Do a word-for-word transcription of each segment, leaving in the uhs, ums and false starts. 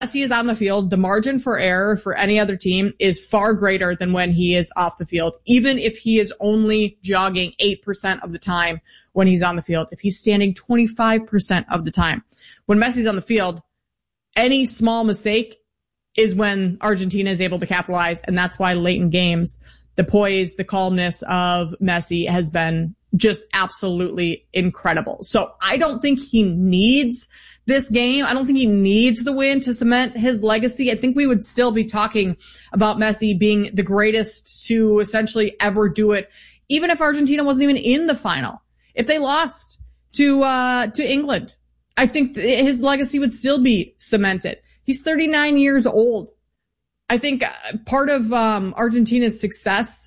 he is on the field, the margin for error for any other team is far greater than when he is off the field, even if he is only jogging eight percent of the time when he's on the field, if he's standing twenty-five percent of the time. When Messi's on the field, any small mistake is when Argentina is able to capitalize, and that's why late in games, the poise, the calmness of Messi has been just absolutely incredible. So I don't think he needs this game. I don't think he needs the win to cement his legacy. I think we would still be talking about Messi being the greatest to essentially ever do it, even if Argentina wasn't even in the final. If they lost to uh to England, I think th- his legacy would still be cemented. He's thirty-nine years old. I think part of um Argentina's success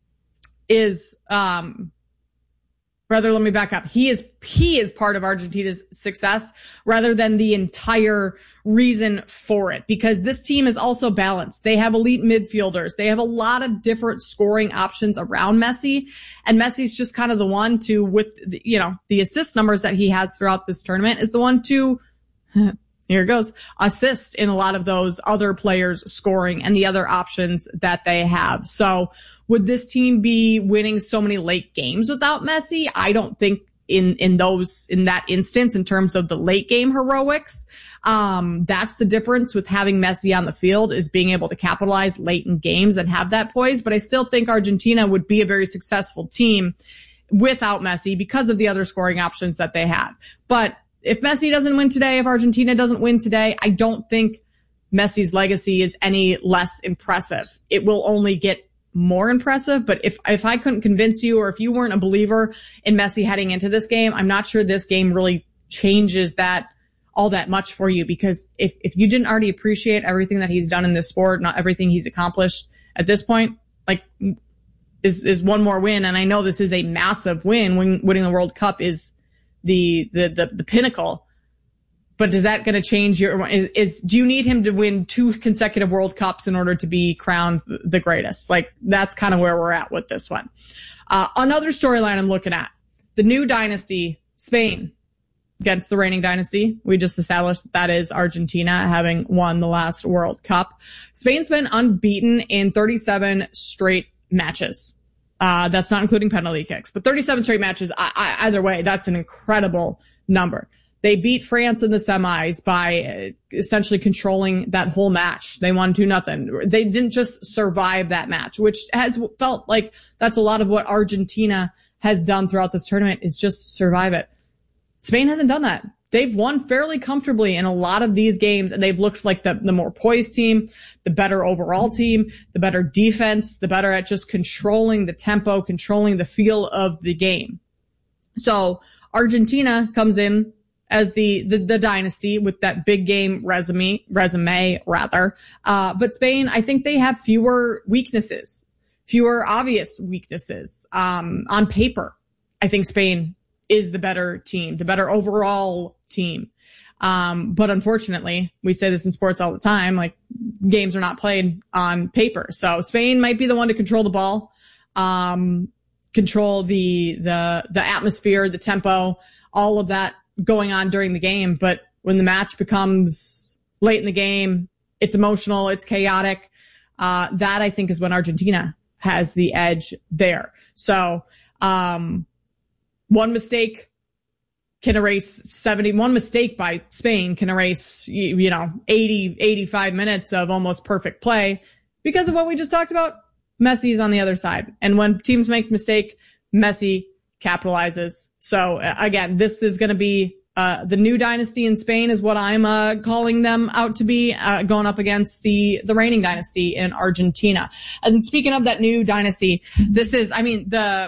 is um Rather, let me back up. He is, he is part of Argentina's success rather than the entire reason for it, because this team is also balanced. They have elite midfielders. They have a lot of different scoring options around Messi, and Messi's just kind of the one to, with, the, you know, the assist numbers that he has throughout this tournament, is the one to, here it goes, assist in a lot of those other players scoring and the other options that they have. So would this team be winning so many late games without Messi? I don't think in, in those, in that instance, in terms of the late game heroics. Um, that's the difference with having Messi on the field, is being able to capitalize late in games and have that poise. But I still think Argentina would be a very successful team without Messi because of the other scoring options that they have. But if Messi doesn't win today, if Argentina doesn't win today, I don't think Messi's legacy is any less impressive. It will only get more impressive. But if, if I couldn't convince you, or if you weren't a believer in Messi heading into this game, I'm not sure this game really changes that all that much for you, because if, if you didn't already appreciate everything that he's done in this sport, not everything he's accomplished at this point, like, is, is one more win. And I know this is a massive win. Win, winning the World Cup is the, the, the, the pinnacle. But is that going to change your, is, is, do you need him to win two consecutive World Cups in order to be crowned the greatest? Like, that's kind of where we're at with this one. Uh, another storyline I'm looking at, the new dynasty, Spain against the reigning dynasty. We just established that that is Argentina, having won the last World Cup. Spain's been unbeaten in thirty-seven straight matches. Uh, that's not including penalty kicks, but thirty-seven straight matches. I, I, either way, that's an incredible number. They beat France in the semis by essentially controlling that whole match. They won two nothing. They didn't just survive that match, which has felt like that's a lot of what Argentina has done throughout this tournament, is just survive it. Spain hasn't done that. They've won fairly comfortably in a lot of these games, and they've looked like the, the more poised team, the better overall team, the better defense, the better at just controlling the tempo, controlling the feel of the game. So Argentina comes in as the, the, the dynasty with that big game resume, resume rather. Uh, but Spain, I think they have fewer weaknesses, fewer obvious weaknesses. Um, on paper, I think Spain is the better team, the better overall team. Um, but unfortunately, we say this in sports all the time, like, games are not played on paper. So Spain might be the one to control the ball, um, control the, the, the atmosphere, the tempo, all of that going on during the game. But when the match becomes late in the game, it's emotional, it's chaotic. Uh, that I think is when Argentina has the edge there. So, um, one mistake can erase seventy, one mistake by Spain can erase, you, you know, eighty, eighty-five minutes of almost perfect play because of what we just talked about. Messi's on the other side. And when teams make mistake, Messi capitalizes. So uh, again, this is going to be, uh, the new dynasty in Spain is what I'm, uh, calling them out to be, uh, going up against the, the reigning dynasty in Argentina. And speaking of that new dynasty, this is, I mean, the,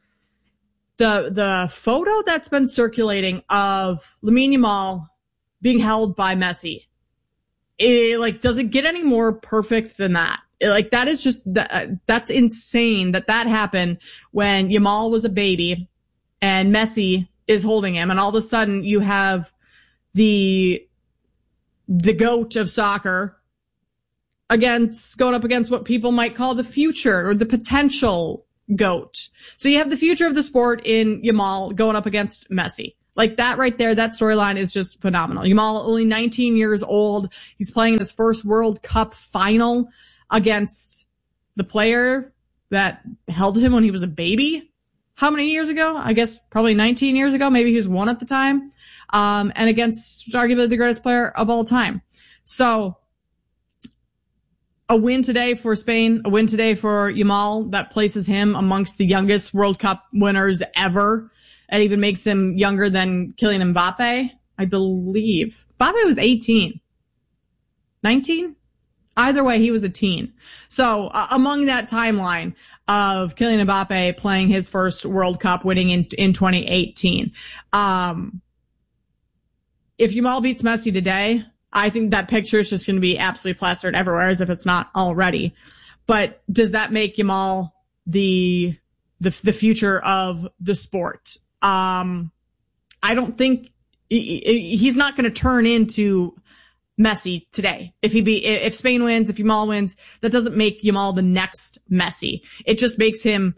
The, the photo that's been circulating of Lamine Yamal being held by Messi, it, like, does it get any more perfect than that? It, like, that is just, that, that's insane that that happened when Yamal was a baby and Messi is holding him. And all of a sudden you have the, the GOAT of soccer against, going up against what people might call the future or the potential GOAT. So you have the future of the sport in Yamal going up against Messi. Like that right there, that storyline is just phenomenal. Yamal, only nineteen years old. He's playing in his first World Cup final against the player that held him when he was a baby. How many years ago? I guess probably nineteen years ago. Maybe he was one at the time. Um, and against arguably the greatest player of all time. So a win today for Spain, a win today for Yamal that places him amongst the youngest World Cup winners ever. It even makes him younger than Kylian Mbappe, I believe. Mbappe was eighteen. nineteen? Either way, he was a teen. So uh, among that timeline of Kylian Mbappe playing his first World Cup, winning in, in twenty eighteen, um, if Yamal beats Messi today, I think that picture is just going to be absolutely plastered everywhere, as if it's not already. But does that make Yamal the the the future of the sport? Um, I don't think he, he's not going to turn into Messi today. If he be if Spain wins, if Yamal wins, that doesn't make Yamal the next Messi. It just makes him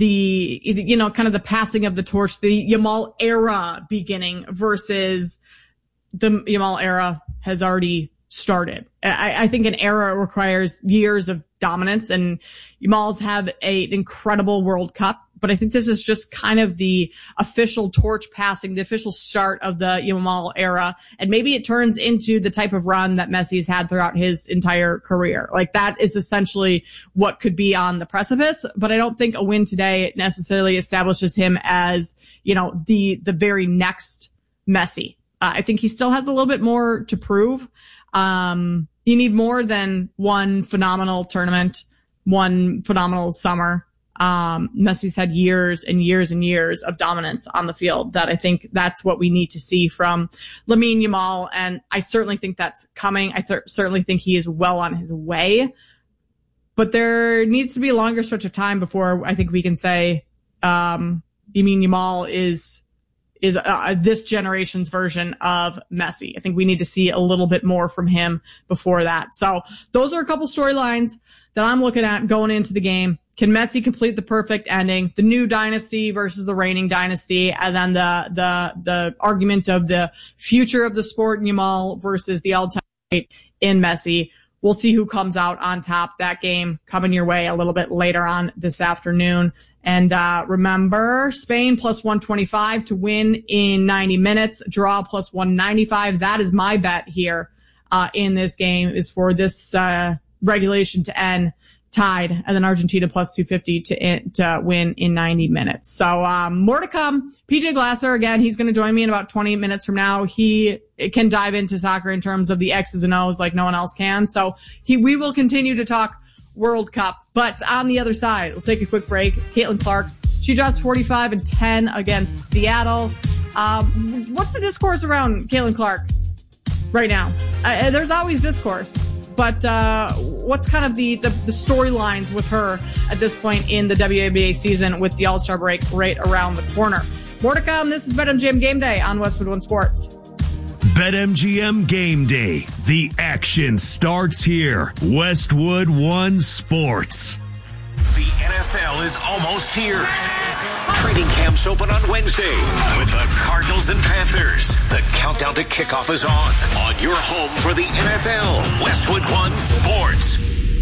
the you know kind of the passing of the torch, the Yamal era beginning versus the Yamal era has already started. I, I think an era requires years of dominance, and Yamal's had a, an incredible World Cup, but I think this is just kind of the official torch passing, the official start of the Yamal era, and maybe it turns into the type of run that Messi's had throughout his entire career. Like that is essentially what could be on the precipice, but I don't think a win today necessarily establishes him as, you know, the the very next Messi. Uh, I think he still has a little bit more to prove. Um, you need more than one phenomenal tournament, one phenomenal summer. Um, Messi's had years and years and years of dominance on the field that I think that's what we need to see from Lamine Yamal. And I certainly think that's coming. I th- certainly think he is well on his way, but there needs to be a longer stretch of time before I think we can say, um, Lamine Yamal is is uh, this generation's version of Messi. I think we need to see a little bit more from him before that. So those are a couple storylines that I'm looking at going into the game. Can Messi complete the perfect ending? The new dynasty versus the reigning dynasty, and then the the the argument of the future of the sport in Yamal versus the all-time great in Messi. We'll see who comes out on top. That game coming your way a little bit later on this afternoon. And uh remember, Spain plus one twenty-five to win in ninety minutes, draw plus one ninety-five. That is my bet here uh in this game, is for this uh regulation to end tied, and then Argentina plus two fifty to to win in ninety minutes. So um more to come. P J Glasser, again, he's going to join me in about twenty minutes from now. He can dive into soccer in terms of the X's and O's like no one else can. So he we will continue to talk World Cup. But on the other side, we'll take a quick break. Caitlin Clark, she drops forty-five and ten against Seattle. Um, what's the discourse around Caitlin Clark right now? Uh, there's always discourse, but uh, what's kind of the, the, the storylines with her at this point in the W N B A season with the All-Star break right around the corner? More to come. This is BetMGM Game Day on Westwood One Sports. BetMGM Game Day. The action starts here. Westwood One Sports. The N F L is almost here. Training camps open on Wednesday with the Cardinals and Panthers. The countdown to kickoff is on. On your home for the N F L, Westwood One Sports.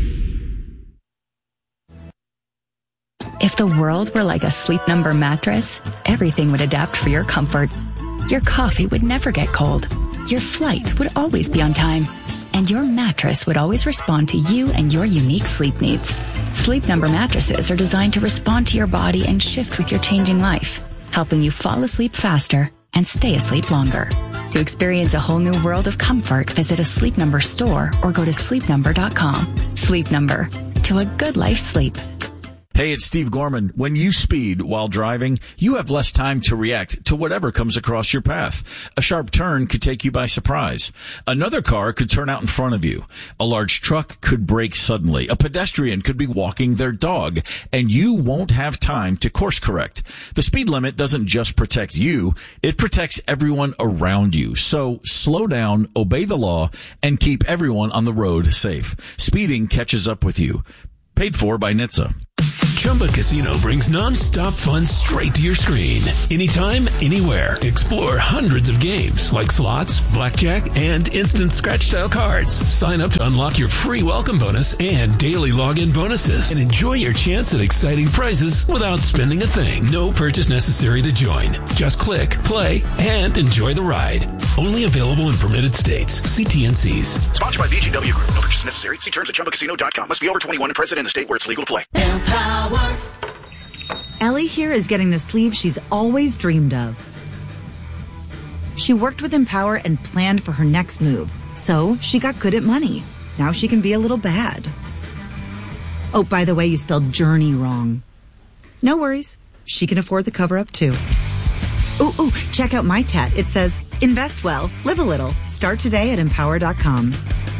If the world were like a Sleep Number mattress, everything would adapt for your comfort. Your coffee would never get cold. Your flight would always be on time. And your mattress would always respond to you and your unique sleep needs. Sleep Number mattresses are designed to respond to your body and shift with your changing life, helping you fall asleep faster and stay asleep longer. To experience a whole new world of comfort, visit a Sleep Number store or go to sleep number dot com. Sleep Number. To a good life sleep. Hey, it's Steve Gorman. When you speed while driving, you have less time to react to whatever comes across your path. A sharp turn could take you by surprise. Another car could turn out in front of you. A large truck could brake suddenly. A pedestrian could be walking their dog, and you won't have time to course correct. The speed limit doesn't just protect you, it protects everyone around you. So slow down, obey the law, and keep everyone on the road safe. Speeding catches up with you. Paid for by N H T S A. Chumba Casino brings non-stop fun straight to your screen. Anytime, anywhere. Explore hundreds of games like slots, blackjack, and instant scratch-style cards. Sign up to unlock your free welcome bonus and daily login bonuses. And enjoy your chance at exciting prizes without spending a thing. No purchase necessary to join. Just click, play, and enjoy the ride. Only available in permitted states. See T N Cs. Sponsored by B G W Group. No purchase necessary. See terms at Chumba Casino dot com. Must be over twenty-one and present in the state where it's legal to play. Empower. Ellie here is getting the sleeve she's always dreamed of. She worked with Empower and planned for her next move. So she got good at money. Now she can be a little bad. Oh, by the way, you spelled journey wrong. No worries. She can afford the cover-up too. Ooh, ooh, check out my tat. It says, invest well, live a little. Start today at empower dot com.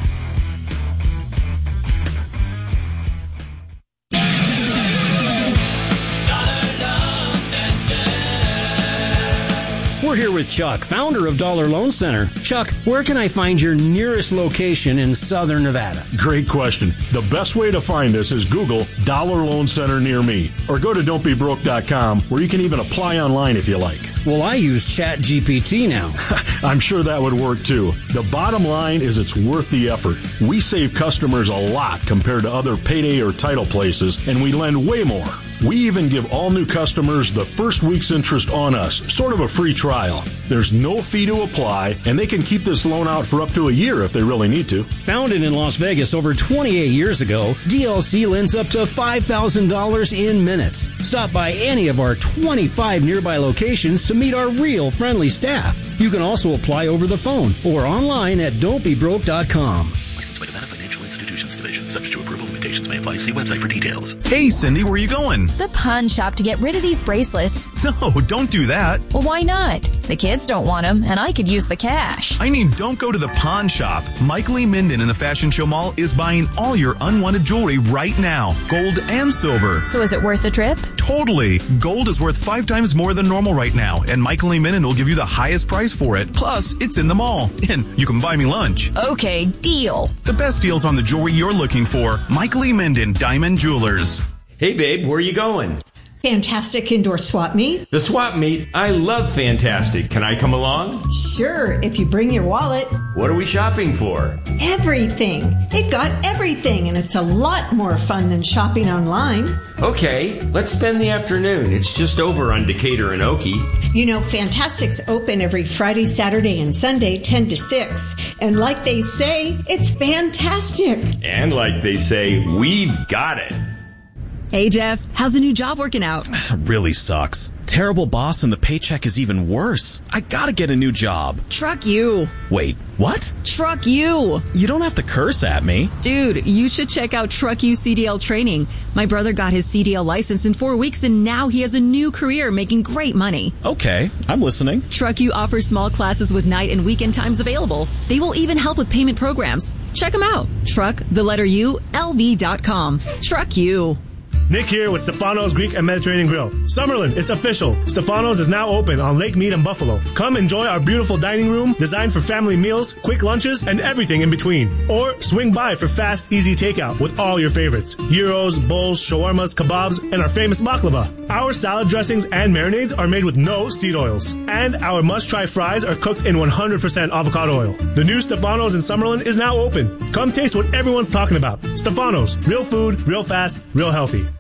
We're here with Chuck, founder of Dollar Loan Center. Chuck, where can I find your nearest location in Southern Nevada? Great question. The best way to find us is Google Dollar Loan Center near me, or go to don't be broke dot com, where you can even apply online if you like. Well, I use Chat G P T now. I'm sure that would work too. The bottom line is it's worth the effort. We save customers a lot compared to other payday or title places, and we lend way more. We even give all new customers the first week's interest on us, sort of a free trial. There's no fee to apply, and they can keep this loan out for up to a year if they really need to. Founded in Las Vegas over twenty-eight years ago, D L C lends up to five thousand dollars in minutes. Stop by any of our twenty-five nearby locations to meet our real friendly staff. You can also apply over the phone or online at don't be broke dot com. Licensed by Nevada Financial Institutions Division. Subject to approval. Limitations may apply. See website for details. Hey, Cindy, where are you going? The pawn shop to get rid of these bracelets. No, don't do that. Well, why not? The kids don't want them, and I could use the cash. I mean, don't go to the pawn shop. Mike Lee Minden in the Fashion Show Mall is buying all your unwanted jewelry right now. Gold and silver. So is it worth the trip? Totally. Gold is worth five times more than normal right now, and Mike Lee Minden will give you the highest price for it. Plus, it's in the mall, and you can buy me lunch. Okay, deal. The best deals on the jewelry you're looking for. Mike Lee Minden, Diamond Jewelers. Hey, babe, where are you going? Fantastic Indoor Swap Meet. The swap meet? I love Fantastic. Can I come along? Sure, if you bring your wallet. What are we shopping for? Everything. It got everything, and it's a lot more fun than shopping online. Okay, let's spend the afternoon. It's just over on Decatur and Oki. You know, Fantastic's open every Friday, Saturday, and Sunday, ten to six. And like they say, it's fantastic. And like they say, we've got it. Hey, Jeff, how's the new job working out? Really sucks. Terrible boss and the paycheck is even worse. I gotta get a new job. Truck you. Wait, what? Truck you. You don't have to curse at me. Dude, you should check out Truck You C D L training. My brother got his C D L license in four weeks and now he has a new career making great money. Okay, I'm listening. Truck You offers small classes with night and weekend times available. They will even help with payment programs. Check them out. Truck, the letter U, L V dot com. Truck You. Nick here with Stefano's Greek and Mediterranean Grill. Summerlin, it's official. Stefano's is now open on Lake Mead and Buffalo. Come enjoy our beautiful dining room designed for family meals, quick lunches, and everything in between. Or swing by for fast, easy takeout with all your favorites. Gyros, bowls, shawarmas, kebabs, and our famous baklava. Our salad dressings and marinades are made with no seed oils. And our must-try fries are cooked in one hundred percent avocado oil. The new Stefano's in Summerlin is now open. Come taste what everyone's talking about. Stefano's, real food, real fast, real healthy.